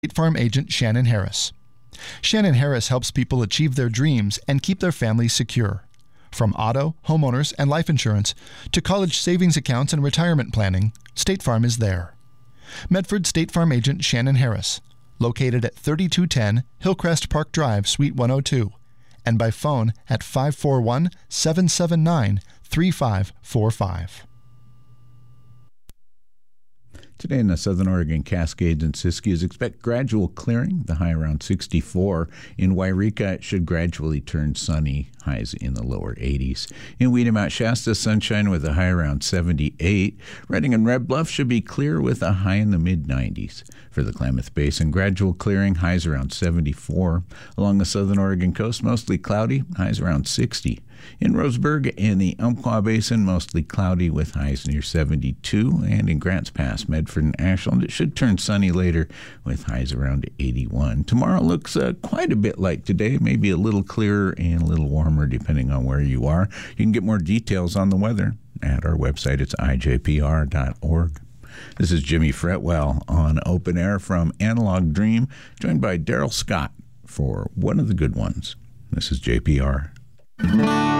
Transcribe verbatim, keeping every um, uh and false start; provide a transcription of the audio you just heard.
State Farm agent Shannon Harris. Shannon Harris helps people achieve their dreams and keep their families secure. From auto, homeowners, and life insurance to college savings accounts and retirement planning, State Farm is there. Medford State Farm agent Shannon Harris, located at thirty-two ten Hillcrest Park Drive, Suite one oh two, and by phone at five four one, seven seven nine, three five four five. Today in the Southern Oregon Cascades and Siskiyous, expect gradual clearing, the high around sixty-four. In Wairika, it should gradually turn sunny, highs in the lower eighties. In Weedemount Shasta, sunshine with a high around seventy-eight. Redding and Red Bluff should be clear with a high in the mid nineties. For the Klamath Basin, gradual clearing, highs around seventy-four. Along the Southern Oregon coast, mostly cloudy, highs around sixty. In Roseburg and the Umpqua Basin, mostly cloudy with highs near seventy-two. And in Grants Pass, Medford and Ashland, it should turn sunny later with highs around eighty-one. Tomorrow looks uh, quite a bit like today, maybe a little clearer and a little warmer depending on where you are. You can get more details on the weather at our website. It's I J P R dot org. This is Jimmy Fretwell on Open Air from Analog Dream, joined by Daryl Scott for One of the Good Ones. This is J P R.